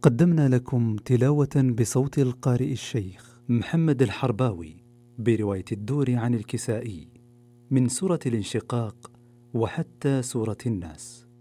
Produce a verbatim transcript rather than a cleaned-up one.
قدمنا لكم تلاوة بصوت القارئ الشيخ محمد الحرباوي برواية الدور عن الكسائي من سورة الانشقاق وحتى سورة الناس.